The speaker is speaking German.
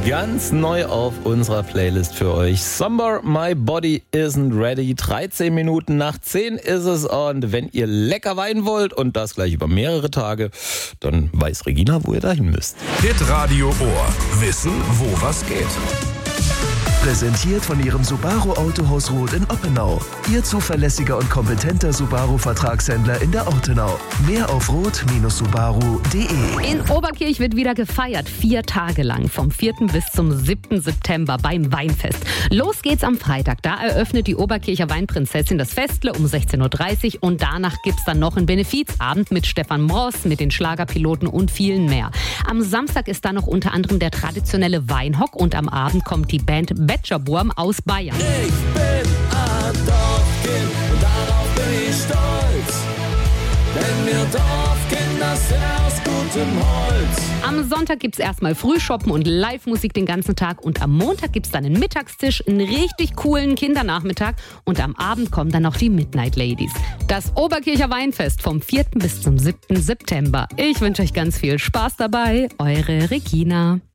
Ganz neu auf unserer Playlist für euch. Somber, My Body Isn't Ready. 13 Minuten nach 10 ist es. Und wenn ihr lecker Wein wollt und das gleich über mehrere Tage, dann weiß Regina, wo ihr dahin müsst. Hitradio Ohr. Wissen, wo was geht. Präsentiert von ihrem Subaru Autohaus Roth in Oppenau. Ihr zuverlässiger und kompetenter Subaru-Vertragshändler in der Ortenau. Mehr auf roth-subaru.de. In Oberkirch wird wieder gefeiert, 4 Tage lang, vom 4. bis zum 7. September beim Weinfest. Los geht's am Freitag, da eröffnet die Oberkircher Weinprinzessin das Festle um 16.30 Uhr und danach gibt's dann noch einen Benefizabend mit Stefan Mross, mit den Schlagerpiloten und vielen mehr. Am Samstag ist dann noch unter anderem der traditionelle Weinhock und am Abend kommt die Band Betscherburm aus Bayern. Ich bin ein Dorfkind und darauf bin ich stolz, denn wir Dorfkinder sind aus gutem Holz. Am Sonntag gibt's erstmal Frühshoppen und Live-Musik den ganzen Tag und am Montag gibt's dann einen Mittagstisch, einen richtig coolen Kindernachmittag und am Abend kommen dann noch die Midnight Ladies. Das Oberkircher Weinfest vom 4. bis zum 7. September. Ich wünsche euch ganz viel Spaß dabei. Eure Regina.